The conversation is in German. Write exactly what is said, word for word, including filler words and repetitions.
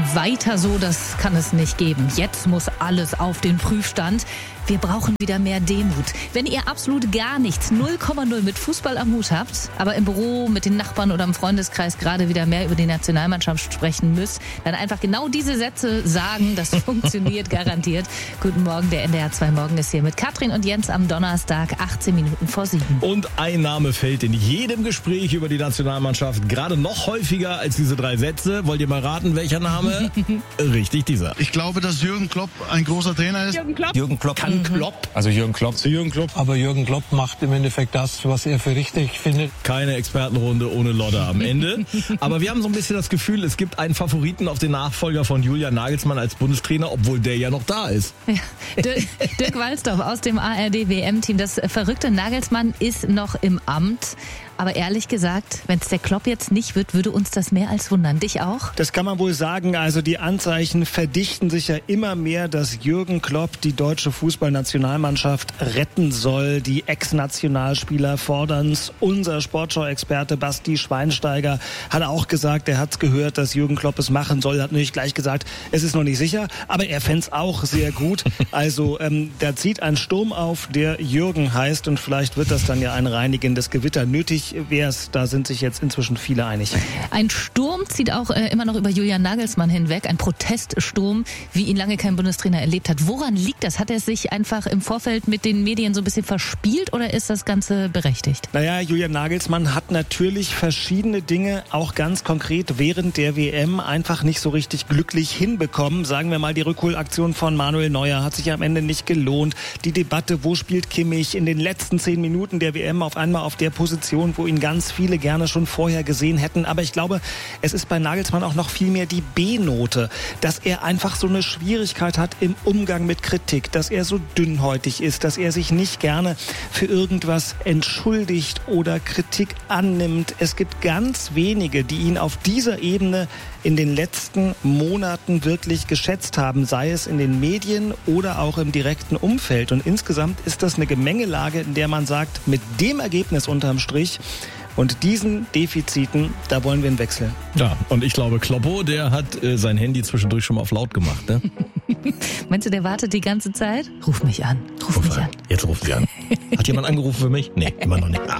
weiter so, das kann es nicht geben. Jetzt muss alles auf den Prüfstand. Wir brauchen wieder mehr Demut. Wenn ihr absolut gar nichts, null Komma null mit Fußball am Hut habt, aber im Büro mit den Nachbarn oder im Freundeskreis gerade wieder mehr über die Nationalmannschaft sprechen müsst, dann einfach genau diese Sätze sagen. Das funktioniert garantiert. Guten Morgen, der N D R zwei Morgen ist hier mit Katrin und Jens am Donnerstag, achtzehn Minuten vor sieben. Und ein Name fällt in jedem Gespräch über die Nationalmannschaft gerade noch häufiger als diese drei Sätze. Wollt ihr mal raten, welcher Name? Richtig, dieser. Ich glaube, dass Jürgen Klopp ein großer Trainer ist. Jürgen Klopp. Jürgen Klopp kann Klopp. Also Jürgen Klopp zu Jürgen Klopp. Aber Jürgen Klopp macht im Endeffekt das, was er für richtig findet. Keine Expertenrunde ohne Lodder am Ende. Aber wir haben so ein bisschen das Gefühl, es gibt einen Favoriten auf den Nachfolger von Julian Nagelsmann als Bundestrainer, obwohl der ja noch da ist. Ja. Dirk, Dirk Walzdorf aus dem A R D W M-Team. Das verrückte Nagelsmann ist noch im Amt. Aber ehrlich gesagt, wenn es der Klopp jetzt nicht wird, würde uns das mehr als wundern. Dich auch? Das kann man wohl sagen. Also die Anzeichen verdichten sich ja immer mehr, dass Jürgen Klopp die deutsche Fußballnationalmannschaft retten soll. Die Ex-Nationalspieler fordern's. Unser Sportschau-Experte Basti Schweinsteiger hat auch gesagt, er hat's gehört, dass Jürgen Klopp es machen soll. Er hat natürlich gleich gesagt, es ist noch nicht sicher, aber er fänd's auch sehr gut. Also ähm, da zieht ein Sturm auf, der Jürgen heißt, und vielleicht wird das dann ja ein reinigendes Gewitter. Nötig wär's, da sind sich jetzt inzwischen viele einig. Ein Sturm zieht auch äh, immer noch über Julian Nagelsmann hinweg, ein Proteststurm, wie ihn lange kein Bundestrainer erlebt hat. Woran liegt das? Hat er sich einfach im Vorfeld mit den Medien so ein bisschen verspielt oder ist das Ganze berechtigt? Naja, Julian Nagelsmann hat natürlich verschiedene Dinge, auch ganz konkret während der W M, einfach nicht so richtig glücklich hinbekommen. Sagen wir mal, die Rückholaktion von Manuel Neuer hat sich am Ende nicht gelohnt. Die Debatte, wo spielt Kimmich in den letzten zehn Minuten der W M auf einmal auf der Position, wo ihn ganz viele gerne schon vorher gesehen hätten. Aber ich glaube, es ist bei Nagelsmann auch noch viel mehr die B-Note, dass er einfach so eine Schwierigkeit hat im Umgang mit Kritik, dass er so dünnhäutig ist, dass er sich nicht gerne für irgendwas entschuldigt oder Kritik annimmt. Es gibt ganz wenige, die ihn auf dieser Ebene in den letzten Monaten wirklich geschätzt haben, sei es in den Medien oder auch im direkten Umfeld. Und insgesamt ist das eine Gemengelage, in der man sagt, mit dem Ergebnis unterm Strich und diesen Defiziten, da wollen wir einen Wechsel. Ja, und ich glaube, Kloppo, der hat äh, sein Handy zwischendurch schon mal auf laut gemacht, ne? Meinst du, der wartet die ganze Zeit? Ruf mich an. Ruf, Ruf mich an. an. Jetzt ruft sie an. Hat jemand angerufen für mich? Nee, immer noch nicht. Ah.